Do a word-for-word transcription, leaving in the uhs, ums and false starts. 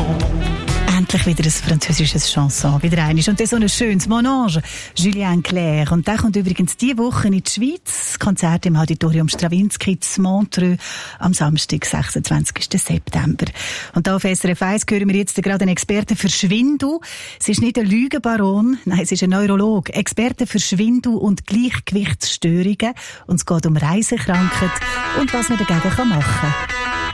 Endlich wieder ein französisches Chanson, wieder eines. Und das so ein schönes Mon Ange, Julien Clerc. Und der kommt übrigens diese Woche in die Schweiz. Konzert im Auditorium Stravinsky zu Montreux am Samstag, sechsundzwanzigsten September. Und da auf S R F eins hören wir jetzt gerade einen Experten für Schwindel. Es ist nicht ein Lügenbaron, nein, es ist ein Neurolog. Experte für Schwindel und Gleichgewichtsstörungen. Und es geht um Reisekrankheit und was man dagegen machen kann.